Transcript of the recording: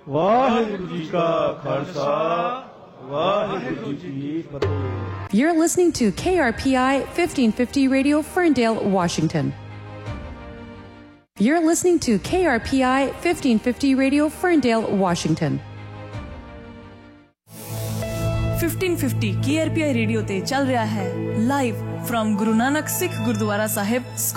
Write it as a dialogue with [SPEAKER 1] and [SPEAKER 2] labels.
[SPEAKER 1] ਵਾਹਿਗੁਰੂ ਜੀ ਕਾ ਖਾਲਸਾ ਵਾਹਿਗੁਰੂ ਜੀ ਕੀ ਫਤਿਹ।
[SPEAKER 2] You're listening to KRPI 1550 Radio, Ferndale, Washington. You're listening to KRPI 1550 Radio, Ferndale, Washington.
[SPEAKER 3] 1550 KRPI radio ਤੇ ਚੱਲ ਰਿਹਾ ਹੈ live firm Guru Nanak ਸਿੱਖ ਗੁਰਦੁਆਰਾ ਸਾਹਿਬ